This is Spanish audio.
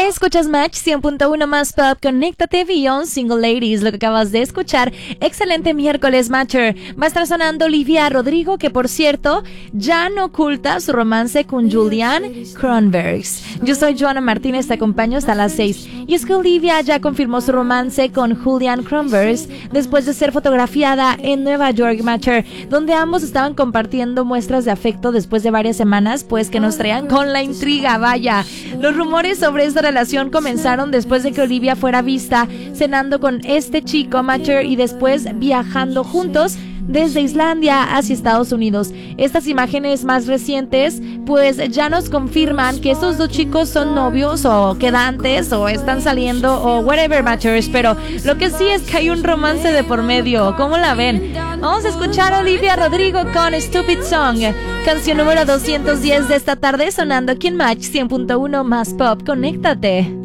Escuchas Match 100.1 más pop, conéctate Beyond Single Ladies, lo que acabas de escuchar. Excelente miércoles, Matcher. Va a estar sonando Olivia Rodrigo, que por cierto, ya no oculta su romance con Julian Kronbergs. Yo soy Joana Martínez, te acompaño hasta las 6. Y es que Olivia ya confirmó su romance con Julian Kronbergs después de ser fotografiada en Nueva York, Matcher, donde ambos estaban compartiendo muestras de afecto después de varias semanas, pues que nos traían con la intriga, vaya. Los rumores sobre esta relación comenzaron después de que Olivia fuera vista cenando con este chico, Matcher, y después viajando juntos desde Islandia hacia Estados Unidos. Estas imágenes más recientes pues ya nos confirman que estos dos chicos son novios o quedantes o están saliendo o whatever, Matchers, pero lo que sí es que hay un romance de por medio. ¿Cómo la ven? Vamos a escuchar a Olivia Rodrigo con Stupid Song, canción número 210 de esta tarde, sonando aquí en Match 100.1 más pop. Conéctate.